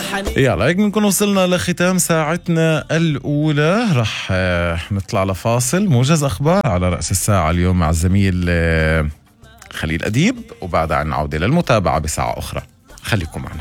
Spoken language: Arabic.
يلا هيك بنكون وصلنا لختام ساعتنا الأولى. رح نطلع لفاصل موجز أخبار على رأس الساعة اليوم مع الزميل خليل أديب، وبعدها عن عودة للمتابعة بساعة أخرى. خليكم معنا.